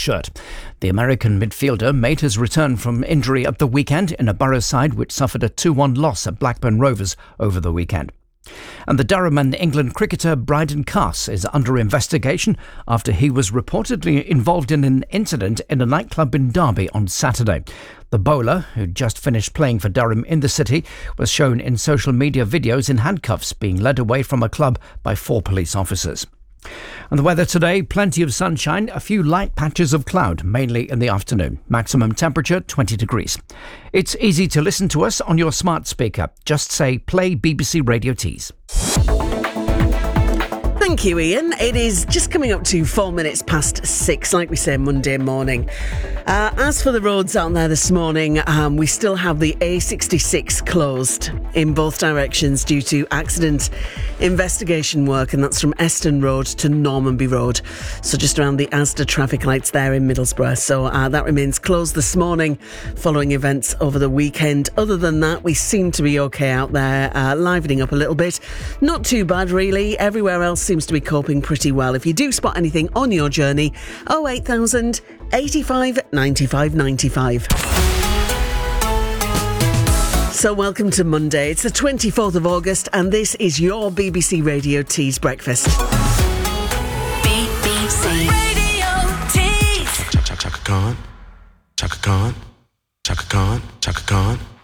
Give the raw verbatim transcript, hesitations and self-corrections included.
shirt. The American midfielder made his return from injury at the weekend in a Borough side which suffered a two one loss at Blackburn Rovers over the weekend. And the Durham and England cricketer Bryden Cass is under investigation after he was reportedly involved in an incident in a nightclub in Derby on Saturday. The bowler, who just finished playing for Durham in the city, was shown in social media videos in handcuffs being led away from a club by four police officers. And the weather today, plenty of sunshine, a few light patches of cloud, mainly in the afternoon. Maximum temperature twenty degrees. It's easy to listen to us on your smart speaker. Just say play B B C Radio Tees. Thank you, Ian. It is just coming up to four minutes past six, like we say, Monday morning. Uh, as for the roads out there this morning, um, we still have the A sixty-six closed in both directions due to accident investigation work, and that's from Eston Road to Normanby Road. So just around the Asda traffic lights there in Middlesbrough. So uh, that remains closed this morning following events over the weekend. Other than that, we seem to be okay out there, uh, livening up a little bit. Not too bad, really. Everywhere else seems to be coping pretty well. If you do spot anything on your journey, oh eight thousand, eighty-five, ninety-five, ninety-five. So welcome to Monday. It's the twenty-fourth of August and this is your B B C Radio Tees Breakfast. B B C Radio Tees. Chaka Khan, Chaka Khan, Chaka Khan, Chaka Khan.